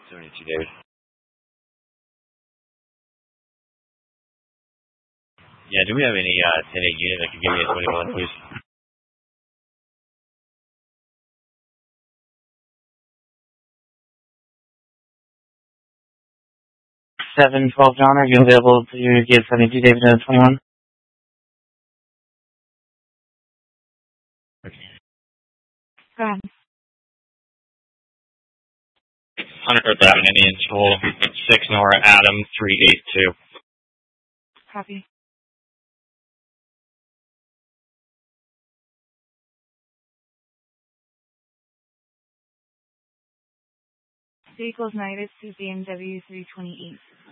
72, David. Yeah, do we have any 10-8 unit that could give me a 21, please? Seven 12 John, are you available to give 72 David a 21? Okay. Go ahead. Hunter Avenue, Indian School, 6 Nora Adam, 382. Copy. Vehicles United to BMW 328.